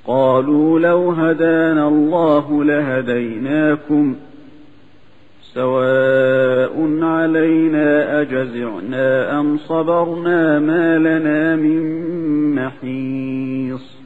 قالوا لو هدانا الله لهديناكم سواء علينا أجزعنا أم صبرنا ما لنا من محيص